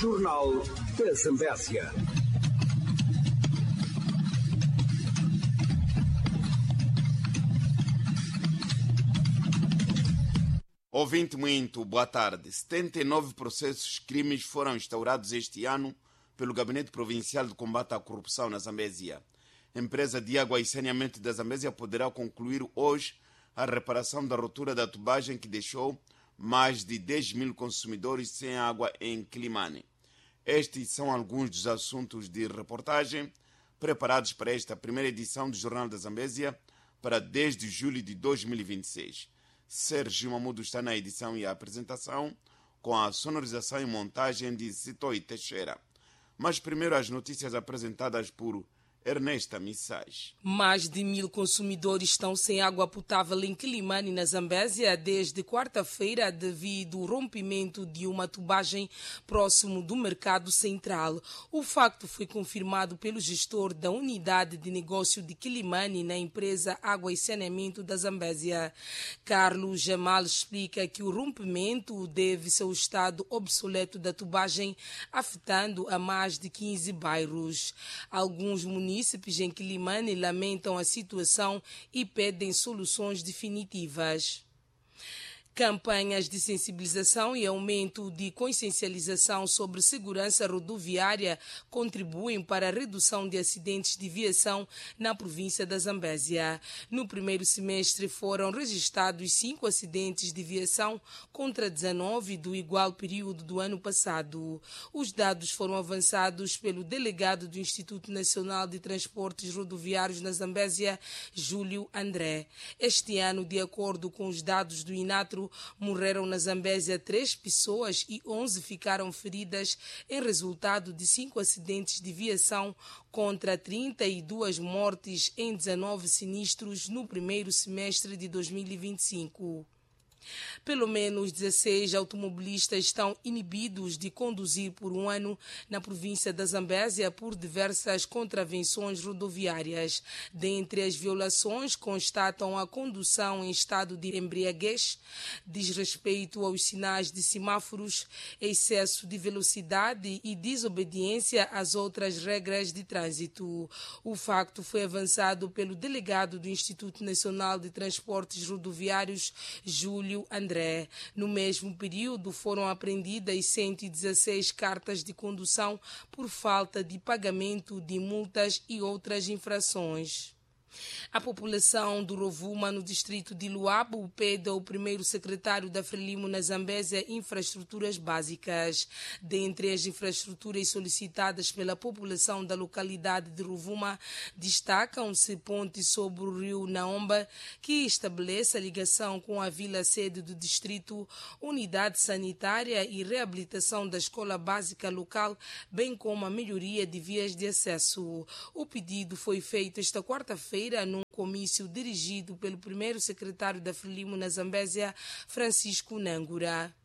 Jornal da Zambésia. Ouvinte muito, boa tarde. 79 processos crimes foram instaurados este ano pelo Gabinete Provincial de Combate à Corrupção na Zambésia. A empresa de água e saneamento da Zambésia poderá concluir hoje a reparação da rotura da tubagem que deixou mais de 10 mil consumidores sem água em Quilimane. Estes são alguns dos assuntos de reportagem preparados para esta primeira edição do Jornal da Zambésia para 10 de julho de 2026. Sérgio Mamudo está na edição e a apresentação, com a sonorização e montagem de Zitoi Teixeira. Mas primeiro as notícias apresentadas por Ernesta Missage. Mais de 1.000 consumidores estão sem água potável em Quilimane, na Zambésia, desde quarta-feira, devido ao rompimento de uma tubagem próximo do mercado central. O facto foi confirmado pelo gestor da unidade de negócio de Quilimane na empresa Água e Saneamento da Zambésia. Carlos Jamal explica que o rompimento deve-se ao estado obsoleto da tubagem, afetando a mais de 15 bairros. Alguns municípios em Quilimane lamentam a situação e pedem soluções definitivas. Campanhas de sensibilização e aumento de consciencialização sobre segurança rodoviária contribuem para a redução de acidentes de viação na província da Zambésia. No primeiro semestre foram registrados 5 acidentes de viação contra 19 do igual período do ano passado. Os dados foram avançados pelo delegado do Instituto Nacional de Transportes Rodoviários na Zambésia, Júlio André. Este ano, de acordo com os dados do INATRO, morreram na Zambésia 3 pessoas e 11 ficaram feridas em resultado de 5 acidentes de viação contra 32 mortes em 19 sinistros no primeiro semestre de 2025. Pelo menos 16 automobilistas estão inibidos de conduzir por um ano na província da Zambésia por diversas contravenções rodoviárias. Dentre as violações constatam a condução em estado de embriaguez, desrespeito aos sinais de semáforos, excesso de velocidade e desobediência às outras regras de trânsito. O facto foi avançado pelo delegado do Instituto Nacional de Transportes Rodoviários, Júlio André. No mesmo período foram apreendidas 116 cartas de condução por falta de pagamento de multas e outras infrações. A população do Rovuma, no distrito de Luabo, pede ao primeiro secretário da Frelimo na Zambésia infraestruturas básicas. Dentre as infraestruturas solicitadas pela população da localidade de Rovuma, destacam-se pontes sobre o rio Naomba, que estabelece a ligação com a vila-sede do distrito, unidade sanitária e reabilitação da escola básica local, bem como a melhoria de vias de acesso. O pedido foi feito esta quarta-feira num comício dirigido pelo primeiro secretário da Frelimo na Zambésia, Francisco Nangura.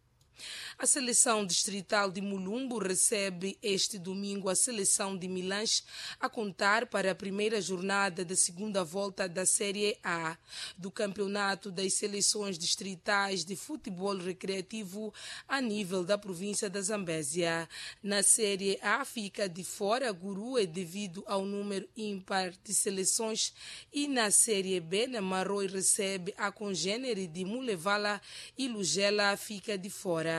A seleção distrital de Mulumbo recebe este domingo a seleção de Milange a contar para a primeira jornada da segunda volta da Série A do Campeonato das Seleções Distritais de Futebol Recreativo a nível da província da Zambésia. Na Série A fica de fora Gurue devido ao número ímpar de seleções e na Série B Namaroi recebe a congênere de Mulevala e Lugela fica de fora.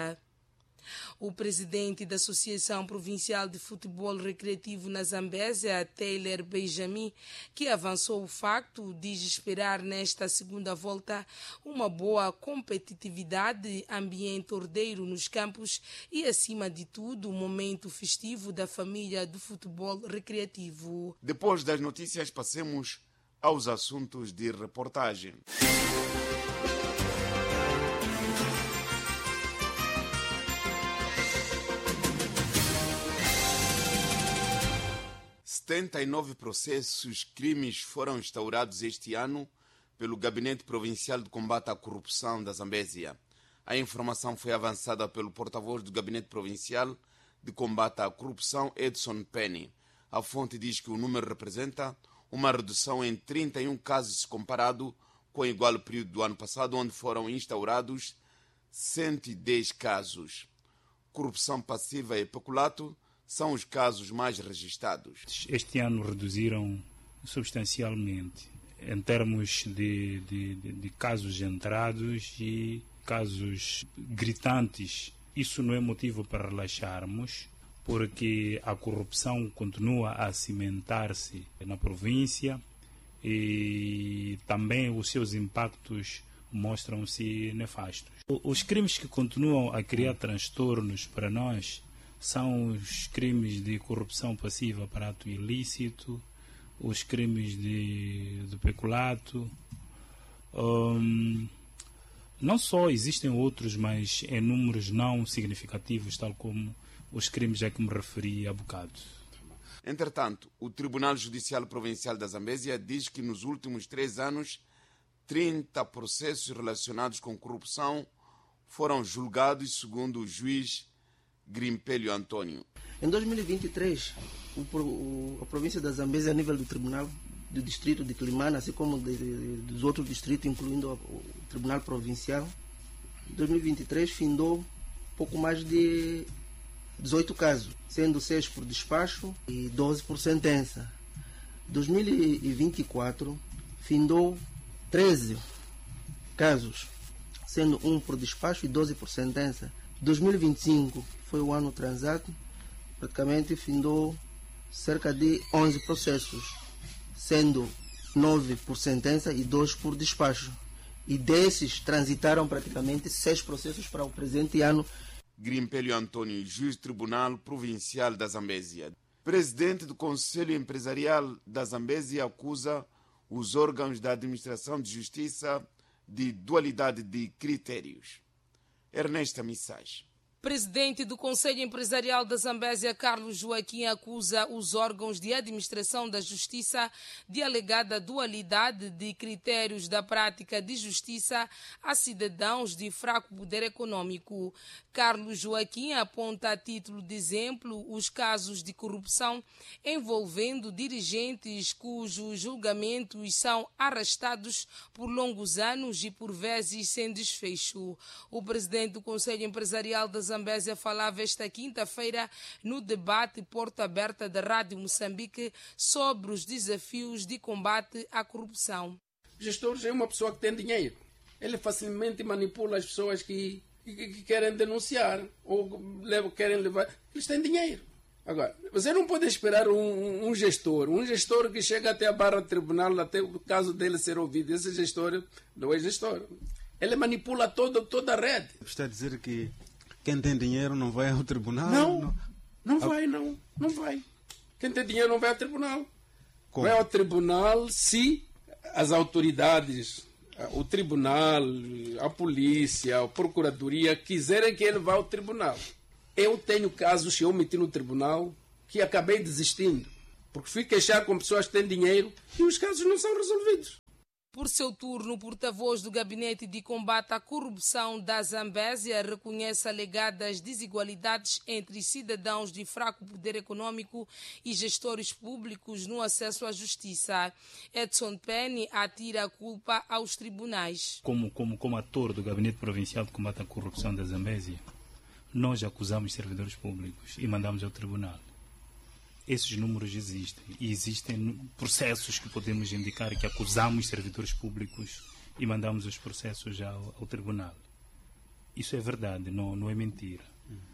O presidente da Associação Provincial de Futebol Recreativo na Zambésia, Taylor Benjamin, que avançou o facto de esperar nesta segunda volta uma boa competitividade, ambiente ordeiro nos campos e, acima de tudo, o momento festivo da família do futebol recreativo. Depois das notícias, passemos aos assuntos de reportagem. 79 processos crimes foram instaurados este ano pelo Gabinete Provincial de Combate à Corrupção da Zambésia. A informação foi avançada pelo porta-voz do Gabinete Provincial de Combate à Corrupção, Edson Penny. A fonte diz que o número representa uma redução em 31 casos comparado com o igual período do ano passado, onde foram instaurados 110 casos. corrupção passiva e peculato são os casos mais registados. Este ano reduziram substancialmente em termos de casos entrados e casos gritantes. Isso não é motivo para relaxarmos, porque a corrupção continua a cimentar-se na província e também os seus impactos mostram-se nefastos. Os crimes que continuam a criar transtornos para nós são os crimes de corrupção passiva para ato ilícito, os crimes de peculato. Não só existem outros, mas em números não significativos, tal como os crimes a que me referi há bocado. Entretanto, o Tribunal Judicial Provincial da Zambésia diz que nos últimos 3 anos, 30 processos relacionados com corrupção foram julgados, segundo o juiz Grimpelho Antônio. Em 2023, a província da Zambésia, a nível do Tribunal do Distrito de Climane, assim como dos outros distritos, incluindo o Tribunal Provincial, em 2023 findou pouco mais de 18 casos, sendo 6 por despacho e 12 por sentença. 2024 findou 13 casos, sendo 1 por despacho e 12 por sentença. 2025 foi o ano transato, praticamente findou cerca de 11 processos, sendo 9 por sentença e 2 por despacho. E desses transitaram praticamente 6 processos para o presente ano. Grimpelho Antônio, juiz Tribunal Provincial da Zambésia. Presidente do Conselho Empresarial da Zambésia acusa os órgãos da Administração de Justiça de dualidade de critérios. Ernesta Missage. Presidente do Conselho Empresarial da Zambésia, Carlos Joaquim, acusa os órgãos de administração da justiça de alegada dualidade de critérios da prática de justiça a cidadãos de fraco poder econômico. Carlos Joaquim aponta a título de exemplo os casos de corrupção envolvendo dirigentes cujos julgamentos são arrastados por longos anos e por vezes sem desfecho. O presidente do Conselho Empresarial da Zambésia falava esta quinta-feira no debate Porta Aberta da Rádio Moçambique sobre os desafios de combate à corrupção. O gestor é uma pessoa que tem dinheiro. Ele facilmente manipula as pessoas que querem denunciar ou querem levar. Eles têm dinheiro. Agora, você não pode esperar um gestor que chega até a barra do tribunal até o caso dele ser ouvido. Esse gestor não é gestor. Ele manipula toda a rede. Está a dizer que quem tem dinheiro não vai ao tribunal? Não vai. Quem tem dinheiro não vai ao tribunal. Como? Vai ao tribunal se as autoridades, o tribunal, a polícia, a procuradoria quiserem que ele vá ao tribunal. Eu tenho casos que eu meti no tribunal que acabei desistindo, porque fui queixar com pessoas que têm dinheiro e os casos não são resolvidos. Por seu turno, o porta-voz do Gabinete de Combate à Corrupção da Zambésia reconhece alegadas desigualdades entre cidadãos de fraco poder econômico e gestores públicos no acesso à justiça. Edson Penny atira a culpa aos tribunais. Como ator do Gabinete Provincial de Combate à Corrupção da Zambésia, nós acusamos servidores públicos e mandamos ao tribunal. Esses números existem e existem processos que podemos indicar que acusamos servidores públicos e mandamos os processos ao tribunal. Isso é verdade, não é mentira.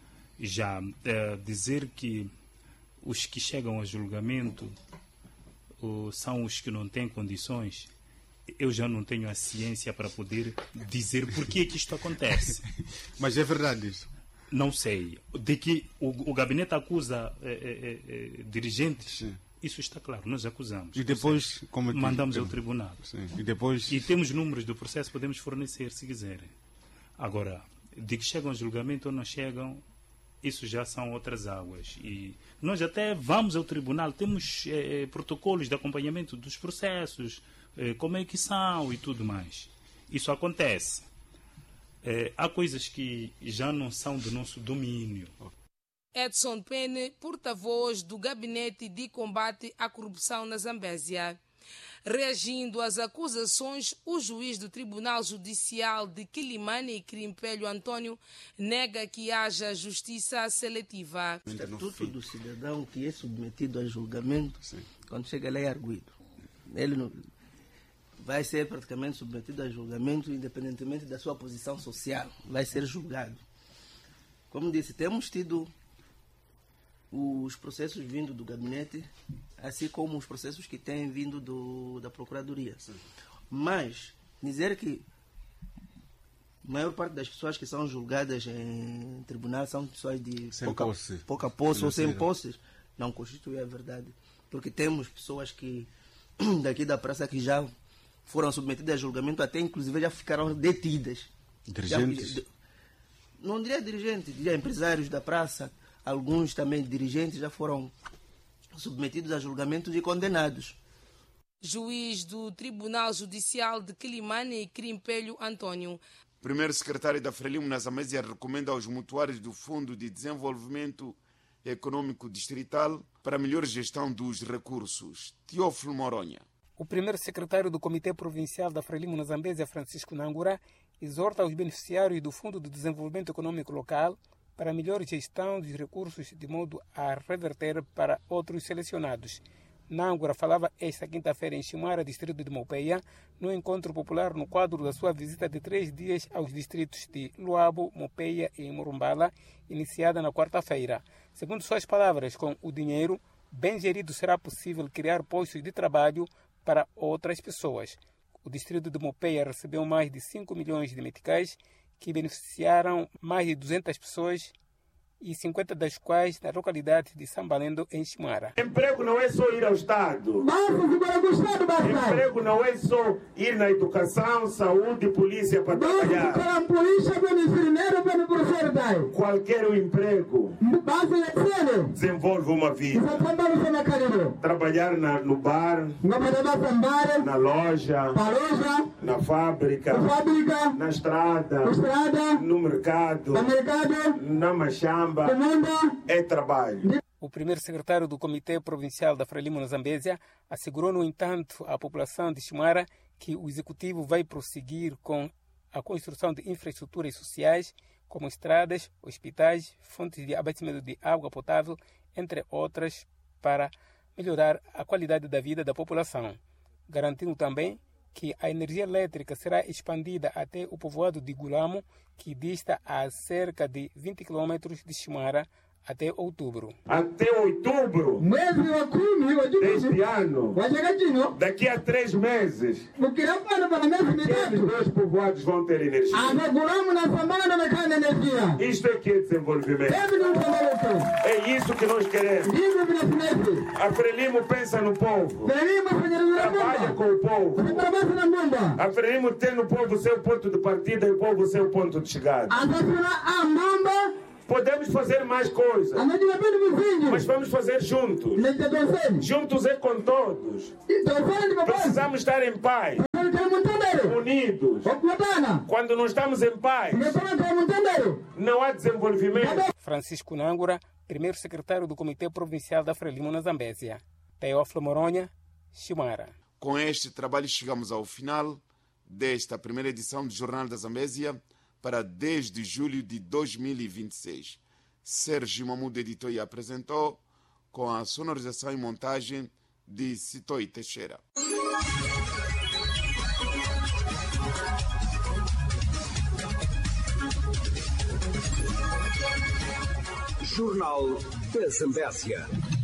Já dizer que os que chegam a julgamento são os que não têm condições, eu já não tenho a ciência para poder dizer por que isto acontece. Mas é verdade isso? Não sei. De que o gabinete acusa dirigentes, sim. Isso está claro, nós acusamos. E depois como é que mandamos ao tribunal. Sim. E temos números do processo, podemos fornecer se quiserem. Agora, de que chegam ao julgamento ou não chegam, isso já são outras águas. E nós até vamos ao tribunal, temos protocolos de acompanhamento dos processos, como é que são e tudo mais. Isso acontece. Há coisas que já não são do nosso domínio. Edson Penny, porta-voz do Gabinete de Combate à Corrupção na Zambésia. Reagindo às acusações, o juiz do Tribunal Judicial de Quilimane, Crimpelho Antônio, nega que haja justiça seletiva. O Estatuto do Cidadão que é submetido a julgamento, quando chega lá é arguido. Ele não vai ser praticamente submetido a julgamento independentemente da sua posição social. Vai ser julgado. Como disse, temos tido os processos vindo do gabinete, assim como os processos que têm vindo da Procuradoria. Mas dizer que a maior parte das pessoas que são julgadas em tribunal são pessoas de pouca posse ou sem posses, não constitui a verdade. Porque temos pessoas que daqui da praça que já foram submetidas a julgamento, até inclusive já ficaram detidas. Dirigentes? Não diria dirigentes, diria empresários da praça. Alguns também dirigentes já foram submetidos a julgamentos e condenados. Juiz do Tribunal Judicial de Quilimane, Crimpelho Antônio. Primeiro secretário da Frelimo na Zambésia recomenda aos mutuários do Fundo de Desenvolvimento Econômico Distrital para melhor gestão dos recursos. Teófilo Moronha. O primeiro secretário do Comitê Provincial da Frelimo na Zambésia, Francisco Nangura, exorta os beneficiários do Fundo de Desenvolvimento Econômico Local para melhor gestão dos recursos de modo a reverter para outros selecionados. Nangura falava esta quinta-feira em Chimara, distrito de Mopeia, no encontro popular no quadro da sua visita de 3 dias aos distritos de Luabo, Mopeia e Morumbala, iniciada na quarta-feira. Segundo suas palavras, com o dinheiro bem gerido será possível criar postos de trabalho para outras pessoas. O distrito de Mopeia recebeu mais de 5 milhões de meticais, que beneficiaram mais de 200 pessoas e 50 das quais na localidade de Sambalendo, em Chimara. Emprego não é só ir ao Estado. Emprego não é só ir na educação, saúde, polícia para trabalhar. Qualquer emprego desenvolve uma vida. Trabalhar no bar, na loja, na fábrica, na estrada, no mercado, na machamba. É trabalho. O primeiro secretário do Comitê Provincial da Frelimo na Zambésia assegurou, no entanto, à população de Chimara que o executivo vai prosseguir com a construção de infraestruturas sociais, como estradas, hospitais, fontes de abastecimento de água potável, entre outras, para melhorar a qualidade da vida da população, garantindo também que a energia elétrica será expandida até o povoado de Gulamo, que dista a cerca de 20 quilômetros de Chimara, até outubro. Até outubro deste ano, daqui a 3 meses, aqueles 2 povoados vão ter energia. Isto é que é desenvolvimento. É isso que nós queremos. A Frelimo pensa no povo. Trabalha com o povo. A Frelimo tem no povo o seu ponto de partida e o povo o seu ponto de chegada. Podemos fazer mais coisas, mas vamos fazer juntos. Juntos é com todos. Precisamos estar em paz, unidos. Quando não estamos em paz, não há desenvolvimento. Francisco Nangura, primeiro secretário do Comitê Provincial da Frelimo na Zambésia. Teófilo Moronha, Chimara. Com este trabalho chegamos ao final desta primeira edição do Jornal da Zambésia para 10 de julho de 2026. Sérgio Mamudo editou e apresentou, com a sonorização e montagem de Citoi Teixeira. Jornal da Zambésia.